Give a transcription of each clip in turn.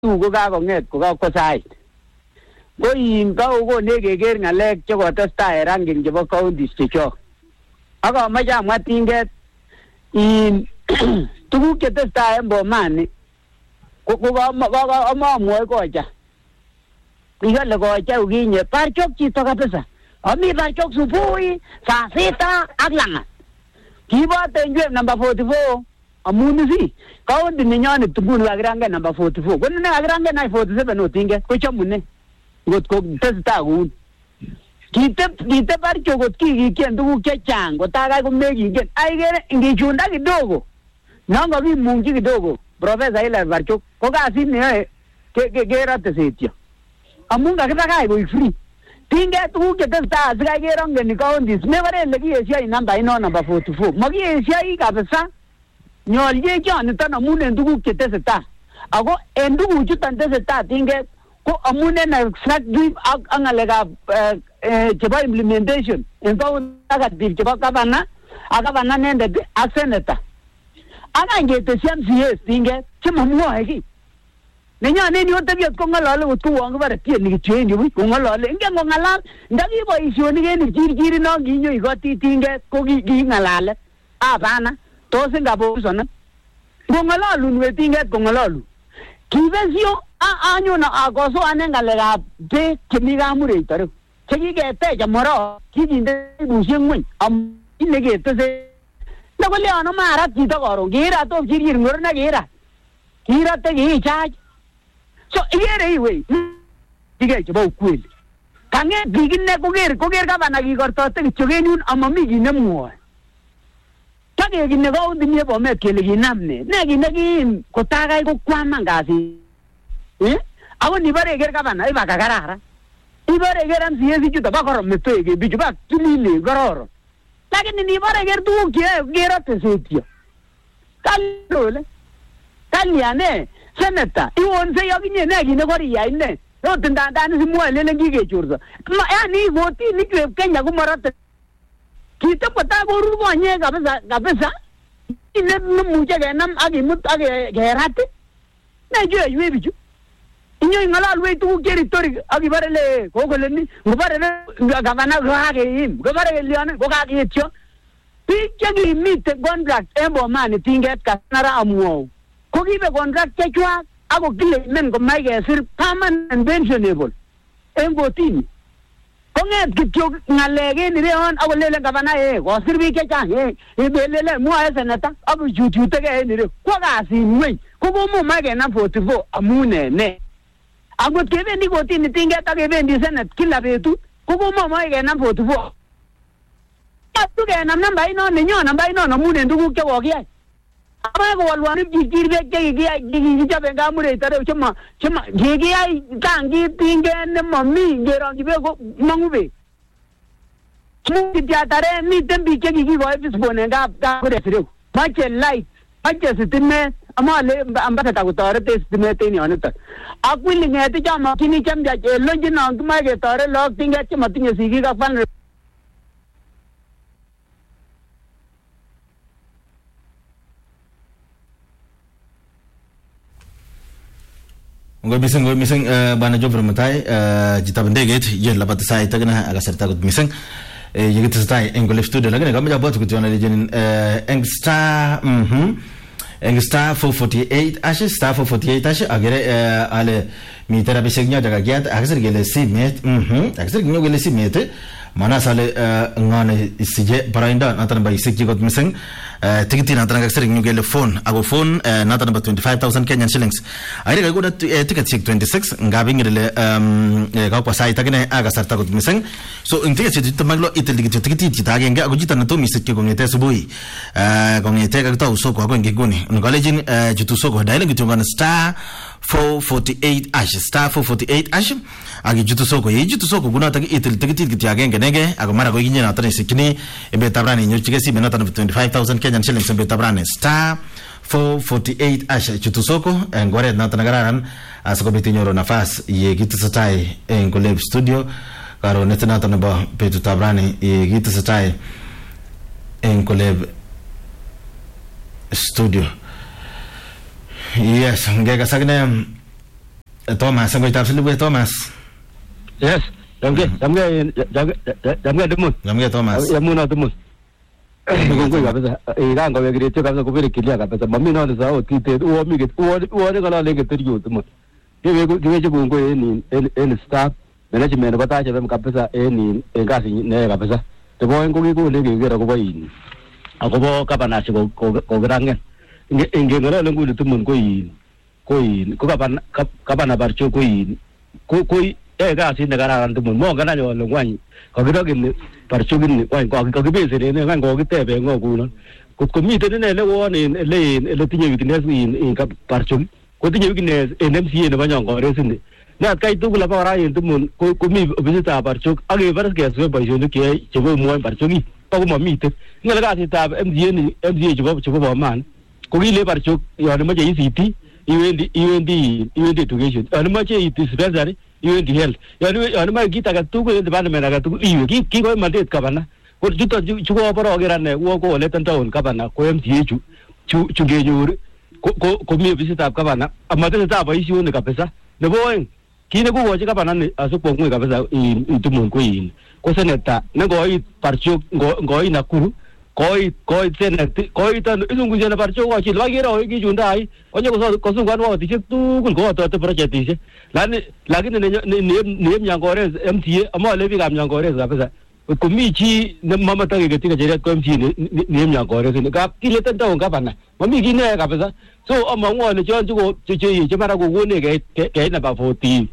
ko kakonget ko kakosait ko in ko nekeker ngalek chekotestai ranking chebo counties chechok akamache amwa tinget in tuguk chetestai en Bomani ko amamwoe kocha ikale kocha ukinye parchok chito kabisa ami parchok subuhi saa 6 ak langat kibote njwep number 44 amunisi county ninyone tugul kakirangen number 44 ko ne kakirangen 47 otinget ko chamune ngot ko testai kou kite parcho kot kikikien tuguk chechang kotakai komekiken aikere ngichunda kidogo nongo kimungchi kidogo Professor Hilary Barchok ko kasit neyoe kerote setyo amun kakibakach koik free tinget tuguk chetestai asikai kerongeni counties mebore ile kiesioi namba ino number 44 makiesioi kabisa nyolchechon niton amun en tuguk chetestai ako en tuguchuton tesetai tinget ko amun en executive ak ngalekab chebo implementation en county chebo governor ak governor nendet ak senator ak ngetesyi MCAs tinget chemamwoe kiy nenyonen yu tebiot ko ngolole kot kouon kibore tieni kityo en yu ko ngolole ingen kongalal ndakiboisionik en Kipchirchir no kinyo ikoti tinget ko kingalale apana tos ngabosona ngololun we tinget kongololun kibesio anyone akosoane ngalekab beek chemi kamureito reu chekiketech amoro kikinde busiek ngweny neketese ndakoleano marat chito koron kirat of Kipchirchir ngor na kirate kichach so ikere iwe dige chebo ukweli kanget bikine koker kabana kikortote kityo en yun amami kiy nemwoe takekine county ni Bomet kele kinam ne kiy nekiim kotakai kokwaman kasit ako nibore iker kabana iba kakararan ibore iker MCAs chuto bakorom metoeke bichu bak tulile kororon lakini nibore iker tuguk kerote setyo kalole kalyane senator iwonse yokinye ne kiy nekoriyai ne ot ndandan simwoe lelen kikechorso yani kotini chwep Kenya komorote kitep kotai korur konyek kabisa nemuche kenam akimut ak kerat nechweiwei bichu inyo ing'ololwech tuguk cheritorik akibore le kokoleni ngobore gavana kokakeim ngobore kelyonen kokaketyo biik chekimite contract en Bomani tinget kasara amwou ko kibe contract chechwak ako kilemen komach kesir permanent pensionable en kotini konget kityo ngalek en ireyon akolelen gavana kosir biik chechang ibelele mwoe senata akuchuchutegei en ireu kwa kasit ngweny ko komomach kenam 44 amune ne angot kebendi kotini tinget ak kebendi senate kila betut ko komomach kenam 44 atu kenam namba ino nenyon namba ino amun en tuguk chekokiyai amae kowalwan Kipchirchir beek chekikichobe en kamureito reu chema kikiyai tangit tinget nemomi ngerongyi beek ko mong'u beek tiataren miten biik chekikikoi fisbon en kamuret reu moche light moche sitimet amale ambassador kotoretech sitimet en yoniton ak wilinget chomokyini chemyach en lonchinon kimoe ketoret lagok tinget chemotinye sigik ak vulnerable Ngoi mising bana Jofre Mutai jita bendeget yen labat sai tagna aga serta gut mising yegit stai engol studio lagene kam jabot gut yona lejen Engstar 448 ashe star 448 ashe agere ale mi terapi segnya daga giat aksar gele simet aksar ginyo gele simet mana sale ngane isije parainda natan ba isik got mising tikiti natan aksar ginyo gele phone ago phone natan ba 25,000 Kenyan shillings aire ga goda ticket sik 26 ngabi ngile ga kwa sai tagene aga sarta got mising so in ticket sik tamaglo itili tikiti titage nga ago jita nato misik ko ngete subuhi ngete ga taw so ko ngiguni ngalejin jitu so ko daile gitu ngana star 448 ash star 448 ash agi jitu soko guna tagi itil tigitit gitiage ngenege ago mara ko ginya na tane sikini embe tabrani nyochige si menata 25,000 Kenyan shillings embe tabrani star 448 ash jitu soko ngore na tanagaran asako bitinyoro nafas ye gitu satai ngoleb studio karo netana tanaba petu tabrani ye gitu satai ngoleb studio yes ngega sagne Thomas ngoitab silibwet Thomas. Yes, jamge demun. Jamge Thomas. Yamuna demun. Ngongoi kabisa. Irango wegirecho kabisa kubiri kilia kabisa. Mami no nisa kite uo ngala lenge teriyo demun. Kiweche ngongoi en staff management batache bem kabisa en kasi ne kabisa. Tebo ngogi ko lenge gera ko bayin. Akobo kabana sigo ko grangen. Ngengara lengu demun ko kabana barcho ko kasi ne kararan demun mo kana yo lengwan. Kagirogin parchugin wai kagibese ne ngan go gitebe ngo kuno ko miten ne le won le tinye weakness in parchug ko tinye weakness NMCA ne banyo ngo resin ne kai tugula para yin tumun ko mi visita parchug age baras ke so bajo ne ke chebo mo parchugi ko mo miten ngala ga ta MCA chebo man ko ile parchug yo ne ma je ICT iwendi education ane ma je dispensary iwendi health yani ma kita ka tugu department ka tugu iwe ki ko mandate kabana ko juto chugo baro gerane wo ko le tantaun kabana ko MCA chu genyor ko mi visita kabana amate ta ba isi woni kabisa ne boen kine ko woje kabana ne aso ko ngwe kabisa itumun ko yin ko seneta ne go i parcho go i nakuru ko seneta ko tan izungu jena parcho wa chi lagera o ki jundai onye ko sungwan wa ti tu ko to project ise lakini ne mnyangore MCA ama levi ga mnyangore kabisa ko michi ne mama ta ke tika jere ko MCA ne mnyangore ne ka kile tan ta kabana mami kine kabisa so ama ngo ne jo je mara ko wone ke na ba 40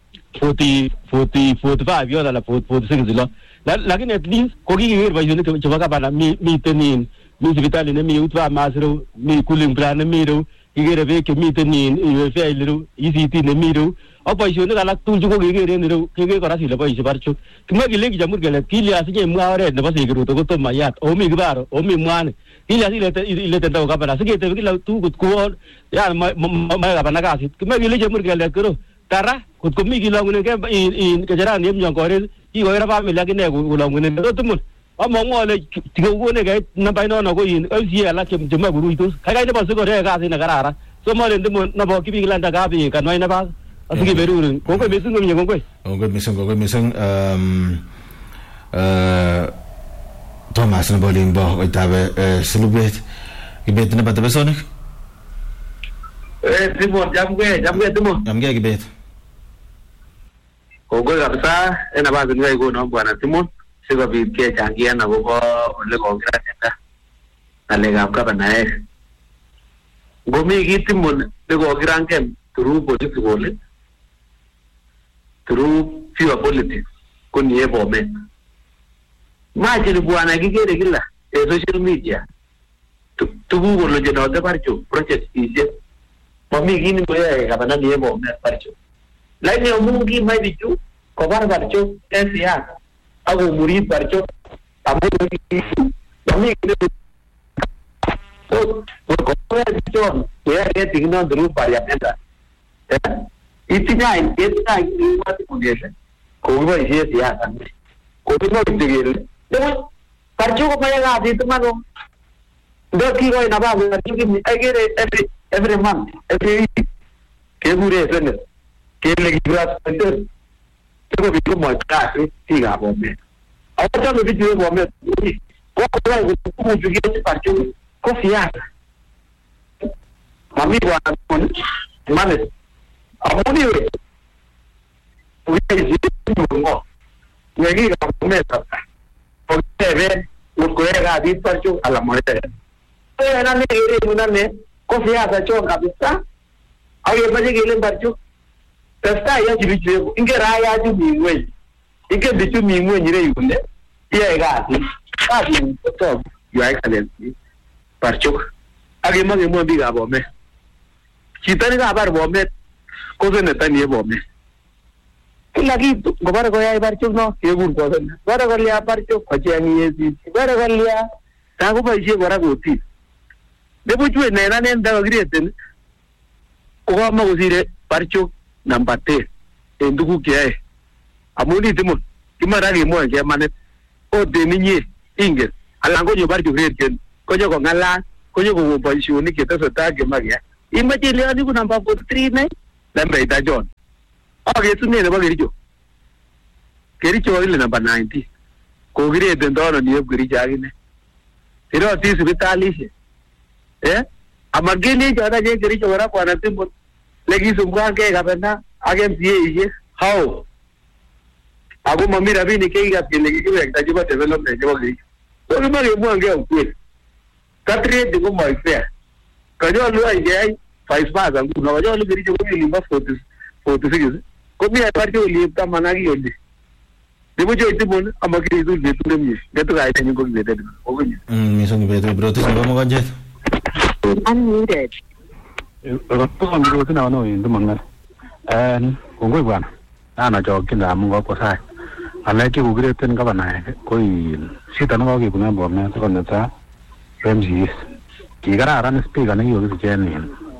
45 yo la 46 lo lakini at least ko ki ba yune ke ba kabana mi tenin mi hospital ne mi utwa masro mi cooling plan ne mi ro igere be ke mi tenin i fe ilu ICT ne mi ro apa isu ne kala tu ko igere ne ro ke ko rasi le ba isu barcho kuma gile ki jamur gele kili asije muare ne ba se gero to to mayat o mi gbaro o mi mwane kili asile te ta kabana se ke te kila tu ko ya ma kabana ka sit kuma gile jamur gele kero tara ko mi gilo ngene ke in ke jara ne mnyangore ki ko ra ba mi la kine ko lo ngene to tumun ama ngole tigo ko ne ga na bai no ko yin MCA la ke jema guru itu kai ne ba su ko re ga sina karara so mo le ndum na bo ki bi landa ga bi kan mai na ba asigi beru ko ko mesu ngom nyong ko misung Thomas na boling bo ko tabe silubet gibet na batabe sonik Timon jamge tumo jamge gibet ko kabisa ena ba ngai ko no bwana Timon siko ke changia na ko le ko grata ale ga ka banae gomi gi Timon le ko granke turu politics gole turu pure politics ko nie bome ma je bwana gi gere gilla social media tu go lo je no de parcho project ije mami gi ni ko ya ka bana nie bome parcho lai ne mungi mai bichu ko bar parcho esia ago muri parcho amuri mami gi ko ya bicho ya digno dru pariamenta itina ni mati pudiese ko ba ise ya kan ko no digel no parcho ko paya ga di tumano do ki ko na ba parcho ki agere every month every week ke gure sen ke le gras center to bi ko mo ka ti ga bo me awata me bi bo me ko ko ju ge parcho ko fiya mami wa kon mane amuni we ji mo yegi ga meta o tebe un colega di parcho alla moneta era ne ere una ne ko fiya sa cho kabisa aye baje gele parcho testa ya ji bichu inge raya ju miwe inge bichu miwe nyire yunde ye ga ti ka ti to yo excellency parcho age mo bi ga bo me chitani ga bar bo me ko se neta nie bo me lagi gobar ko ya parcho no ye gur ko sen bara ko liya parcho ko chani ye si bara ko liya ta ko ba je gora go ti de bu ju ne na ne da greten ko ma ko sire parcho nambate enduku ke amuni timo kimara gi mo ke mane o de ninye inge alango yo parcho greten ko yo ko ngala ko yo ko bo shi ni ke ta ke magia imagine le ani ku namba 43 ne lambe ita John Agetune nebo Kericho ile number 90 kokirete ndono ni Kericho akine iroti sipitalishe amagini chota je Kericho kora kwana timbo lekisumbwange kabena ak MCA how ako mami rabini keikat kele kikiwekta chebo development chebo Kericho so kimokemwonge ukweli katrade ko moi fair kanyolu ayai vice versa nguno kanyolu Kericho komi limba 46 komi ayparche olip taman ak yoli Debo joy timon amakiritul betu nemye getu kaita nyingo kibete okunye misong betu brotis nebo mokonjet unmuted Roto ngiro tina no yin dumangal kongoi bwana ana jokin amu ko sai alake kugireten gabana ko sita no ke kuna bomna to nata MCs kigararan speaker ne yo kichen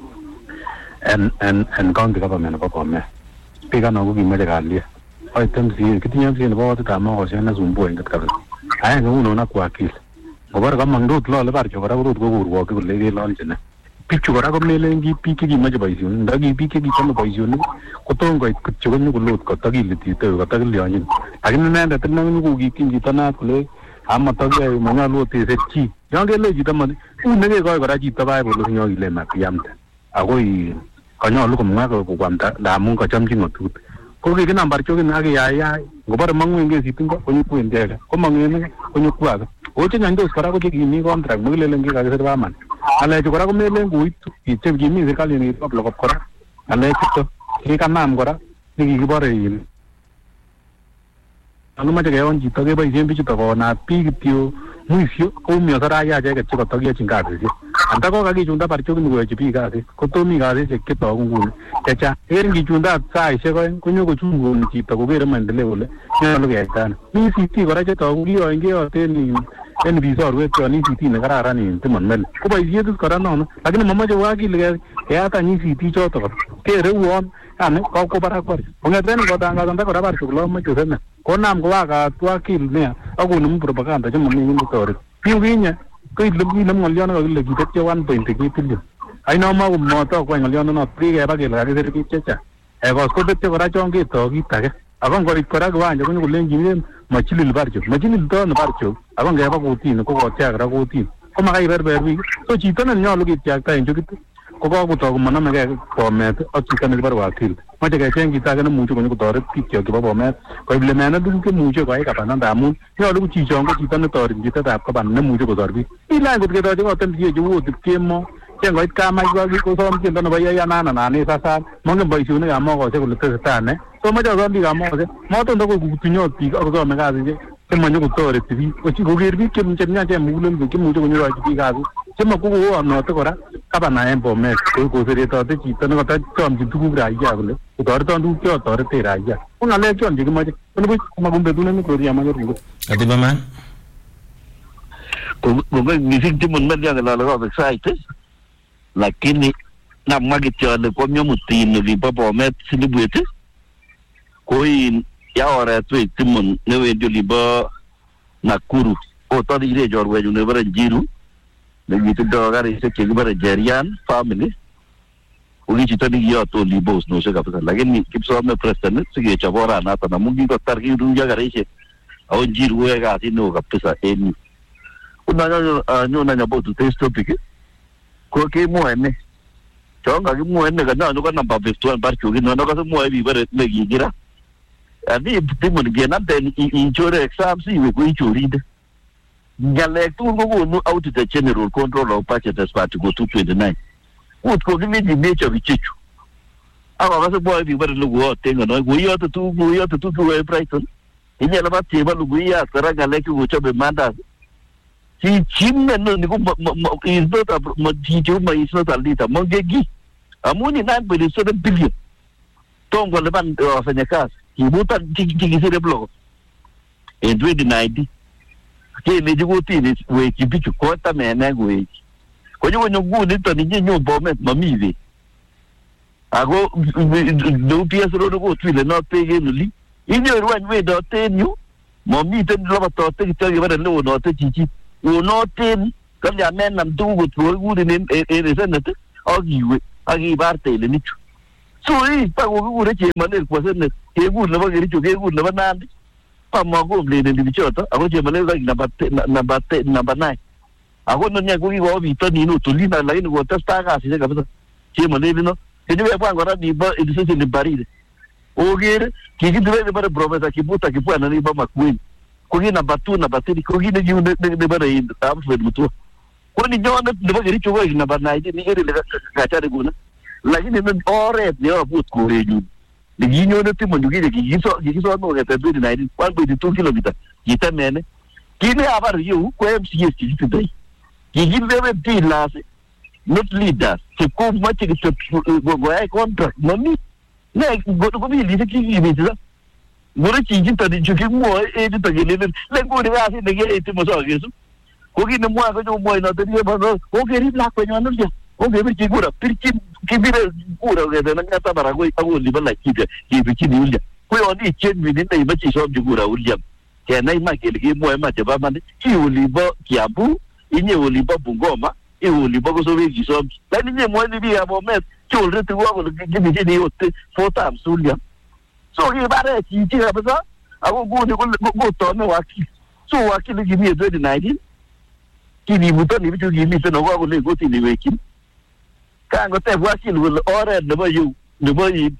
and county government ko bomna speaker no ko kimeje galia Ay temsi kitinya sino ba ta ma ko sena zumbo ingat ka ay nguno na kwa kil gobar ga mangdut lo le bar jo bara urut go urwo ke le ge lon jena pichu gara ko mele ngi piki gi maje bai jun dagi piki gi chama bai jun ko to ngo ku chu ngu lut ko tagi li ti te ko tagi li yin agin na da tan ngu gi kin ji tana ko le amma to ge mo nga lu te se chi yang ge le ji ta ma ne ge ko gara ji ta bai bo lu nyo gi le ma piam ta agoi ko nyo lu ko nga ko kwam ta da mu ko cham ji ngo tu ko ke number chokin age ya gobar mangu nge sitin ko ni ku ndega ko mangu ne ko ni ku aga o che nyando skara ko ji ni contract mugile lengi ka se ba man ala je kora ko mele ngu itu ite ji mi se kali ni ko blok kora ala to ni ka nam kora ni gi bare yin anu ma je on ji to ge ba yen bi to ko na pi tio muisio ko mi sara ya je ke ko to ge chin ka de anda ko ga gi junda par chokin go ji pi ga se ko to mi ga se ke to ngu cha eringi junda sai se ko kunyo ko chungu ni to ko gere mandele ole ne lo ge tan ni siti ko ra je to ngi o ngi o te ni en visor we to ni siti ne gara ni te man mel ko ba ye dus kara no lakini mama je wa gi le ya ta ni siti cho to ke re won ane ko bara ko nge tren ko ta ga ko ra bar ko lo ma chu ne ko nam ko wa ga tua kil ne aku num propaganda je mami ni to re piu ginya ko ilum nam ngol yo no le gi te 1.3 billion ai no ma mo to ko ngol yo no pri ge ba ge la ge ri checha ko ko te ko ra chong ge to gi ta ge abang ko ra ga wan jo ko len gi ne ma chilil barjo ma chilil to no barjo abang ge ba ko ti no ko cha ra ko ti ko ma ga ber wi so chi to na nyo lu gi cha ta en jo ki ko ko to ko ma na ge ko me o chi ka ne bar wa til ma ge chen gi ta ga no mu jo ko to re ki ki ba bo me ko le me na du ke mu jo ko ai ka pa na da mu yo lu chi chong ko chi to no to ri ta da ka ban na mu jo ko to ri i la ko ge to jo tem ji jo wo ti ke mo chen ko ka mai ko gi ko som chen to no ba ya na ne sa sa mo ge bai su ne ga mo ko se ko le te ta ne so ma jo di ga mo se mo to ko ku tu nyo ti ko so me ga se ke mo ko to re ti ko chi ko ge ri ke mo chen nya che mu le ke mu jo ko nyo ti ga se mo ko wo no to ko ra ka ba na en bo me ko se re to te chi to no ta chom ji tu ga ya le ko to du kyo to re te ra ya ko na le chom ji ma ko ma gumbe du ne ko ri ma ro ati ba man ko ni sin ti mon men ya la ko excited lakini na magicho le ko myo mutini vi babo met silibuete ko in ya ora tu timon ne we liba Nakuru o to di re jor we ne bara jiru ne vi to gari se ke bara jerian family uli ci to di yo to libos no se kapita lakini kipso me prestan se ke chabora na ta mu gi ko tar gi ru ya gari se o jiru we ga ti no kapisa eni una no na bo tu test topic ko ke mo ene chonga ki mo ene ga no ko namba 51 bar chu gi no ko mo bi bare le gi gira ani timon ge na den injure exam si we ko injure de gale tu go no out the general control of budget as part go to 29 ut ko gi di mecho bi chichu aga ga bo bi bare lu go tenga no go yo to we brighton ine la ba ti ba lu go ya tara gale ki go chobe manda si chimne no ni ko is not a matijo ma is not a lita mongegi amuni 9.7 billion tongo le ban ofanya kas kibuta tikisere blogo en 2090 ke le digo tini we kibichu kota mena we ko yo no gudi to ni nyo bomet mamive ago do piaso ro go twile no pege nuli inyo ruan we do tenyu mami ten lo to te te bara no no te chichi o no ten kam ya men nam du go to gudi ne e senate agi we agi parte le nichu So pa ko re chemane ko sen ke gu na ba geri chu ke gu na ba nandi pa ma ko le de bichota ako chemane ga number 9 ako no nya ko go vita ni no tulina la ni go testa ga si ga ba chemane no ke je pa ngora ni ba idise ni baride o gere ki dve ba promesa ki puta ki pa na ni ba makwin ko ni number 2 number 3 ko ni ni de ba re ta fe mutu ko ni nyona de ba geri chu ga number 9 ni geri ga ta de guna lakini men ore ni abut ko reju ni ginyo de timo ndugi de giso no ke tebu na ni 1.2 km gitamene kine abar yu ko MCS ki tudai gigibebe tilas not leaders ke ko mati de go ai contract mami ne go bi li ki bi da gore ki jinta de juki mo e de tagele le go de asi de ge timo so gesu ko ki ne mo ga jo mo na de ba ko ke ri la ko no dia o ge bi ki gura pirki ki bi gura ge de na ta bara go ago li ba la ki bi ki ni ulja ko yo ni chen bi ni ba ci so gura ulja ke nai ma ke li mo ma te ba ma ki uli ba ki abu inye uli ba bungoma e uli ba ko so bi ki so la ni mo ni bi abo met ki ul re tu go ki bi ni o te 4 times ulja so ki ba re ki ti ba so ago go ni go to no wa ki so wa ki ni mi 2019 ki ni buto ni bi tu gi mi to no go le go ti ni we ki kan go te wa ki lu ore de ba yu de ba yi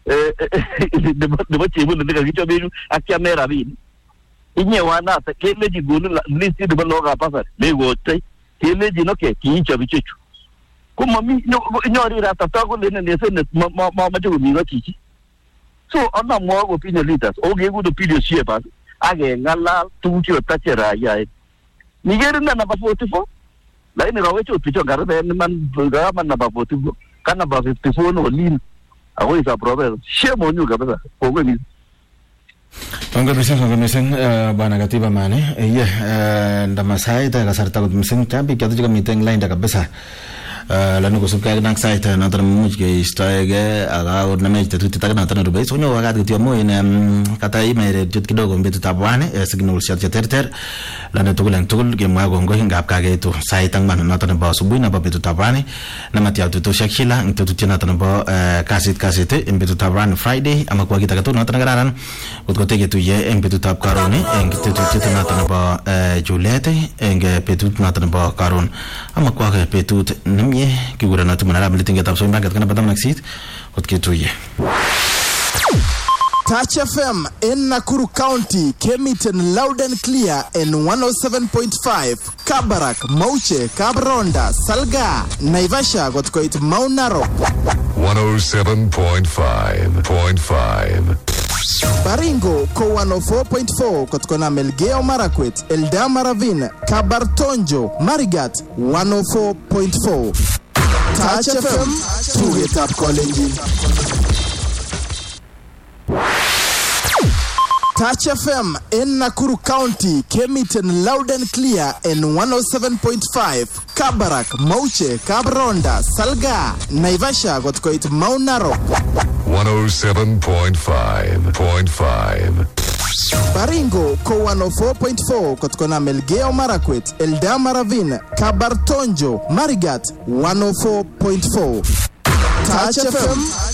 de ba ti bu de ga ki to bi a camera bi inye wa na ta ke le ji go la list de ba lo ga pa sa le go te ke le ji no ke ki cha bi chu ko mami no ri ra ta go le ne se ne ma ju mi ga ti so ona mo go opinion leaders o ge go do video share ba age ngala tu chi ta chera ya ni ge na ba 44 la ni rawe chu picho gar de man ga man na ba 44 kana ba 54 no lin ago isa problem shemo nyu ga ba ko go ni Tongga mising ba negativa mane ye ndamasai ta kasarta ko mising tambi kya juga meeting line da kabisa lanu ko subka nang site na tar muj ke stage aga or na me te tuti ta na tar rube so nyo aga ti mo in kata i mere jut kidogo mbetu tabwane signal shot ter lanu to gulang tugul ge ma gongo hinga ka ge to site ang man na tar ba subu na ba betu tabwane na matia to shakila to tuti na tar ba kasite mbetu tabwane friday ama kwa kita to na tar ngararan ko te ge tu ye mbetu tab karone eng te tuti na tar ba julete eng betu na tar ba karon ama kwa ge betu ye ki gura na tumana la tinga tap so imba kana badam naksit kot ke tuye Touch FM in Nakuru County came it in loud and clear in 107.5 Kabarak, Mauche, Kabronda, Salga, Naivasha got quite Mount Narok 107.5.5 Baringo ko 104.4 kotkona Melgeo Marakwet, Eldama Ravine, Kabartonjo, Marigat 104.4 Touch FM to get up calling. Touch FM in Nakuru County came it in loud and clear in 107.5 Kabarak, Mauche, Kabronda, Salga, Naivasha got quite Mount Narok 107.5.5 Baringo ko 104.4 kotkona Melgeo Marakwet, Eldama Ravine, Kabartonjo, Marigat 104.4 Touch FM